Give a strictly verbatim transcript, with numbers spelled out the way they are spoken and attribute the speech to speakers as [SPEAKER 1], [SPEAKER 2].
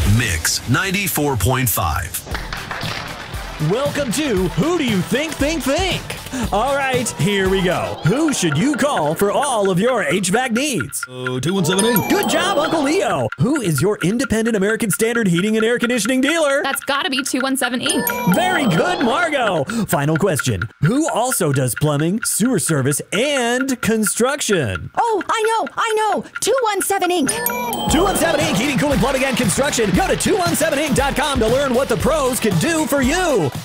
[SPEAKER 1] Mix ninety-four point five.
[SPEAKER 2] Welcome to Who Do You Think Think Think? All right, here we go. Who should you call for all of your H V A C needs?
[SPEAKER 3] Oh, two one seven eight.
[SPEAKER 2] Good job, Uncle Leo. Who is your independent American Standard heating and air conditioning dealer?
[SPEAKER 4] That's gotta be two one seven Incorporated.
[SPEAKER 2] Very good, Margot. Final question. Who also does plumbing, sewer service, and construction?
[SPEAKER 5] Oh, I know, I know. two one seven Incorporated.
[SPEAKER 2] two one seven Incorporated. Heating, cooling, plumbing, and construction. Go to two one seven inc dot com to learn what the pros can do for you.